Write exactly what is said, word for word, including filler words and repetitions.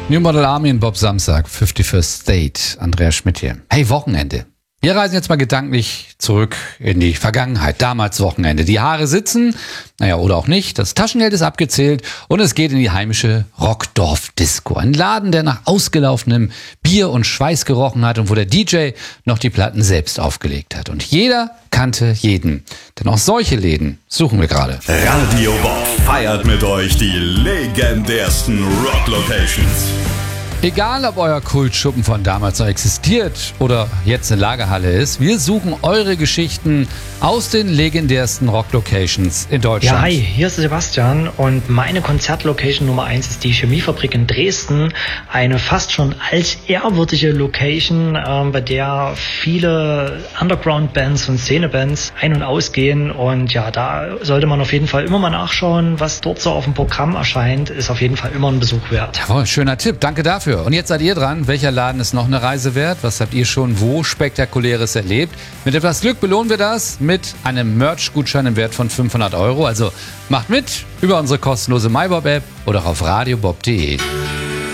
New Model Army in Bob Samstag, fifty-first State, Andreas Schmidt hier. Hey, Wochenende. Wir reisen jetzt mal gedanklich zurück in die Vergangenheit, damals Wochenende. Die Haare sitzen, naja, oder auch nicht, das Taschengeld ist abgezählt und es geht in die heimische Rockdorf-Disco. Ein Laden, der nach ausgelaufenem Bier und Schweiß gerochen hat und wo der D J noch die Platten selbst aufgelegt hat. Und jeder kannte jeden, denn auch solche Läden suchen wir gerade. Radio Bob feiert mit euch die legendärsten Rock-Locations. Egal, ob euer Kultschuppen von damals noch existiert oder jetzt eine Lagerhalle ist, wir suchen eure Geschichten aus den legendärsten Rock-Locations in Deutschland. Ja, hi, hier ist Sebastian und meine Konzertlocation Nummer eins ist die Chemiefabrik in Dresden. Eine fast schon altehrwürdige Location, ähm, bei der viele Underground-Bands und Szene-Bands ein- und ausgehen. Und ja, da sollte man auf jeden Fall immer mal nachschauen, was dort so auf dem Programm erscheint. Ist auf jeden Fall immer ein Besuch wert. Jawohl, schöner Tipp, danke dafür. Und jetzt seid ihr dran. Welcher Laden ist noch eine Reise wert? Was habt ihr schon wo Spektakuläres erlebt? Mit etwas Glück belohnen wir das mit einem Merch-Gutschein im Wert von fünfhundert Euro. Also macht mit über unsere kostenlose MyBob-App oder auf radiobob punkt de.